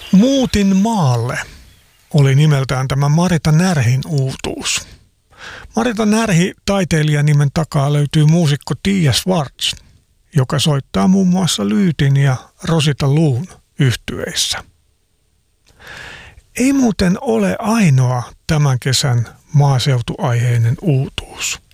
Muutin maalle oli nimeltään tämä Marita Närhin uutuus. Marita Närhi taiteilijanimen takaa löytyy muusikko Tiia Schwartz, joka soittaa muun muassa Lyytin ja Rosita Luun yhtyeissä. Ei muuten ole ainoa tämän kesän maaseutuaiheinen uutuus.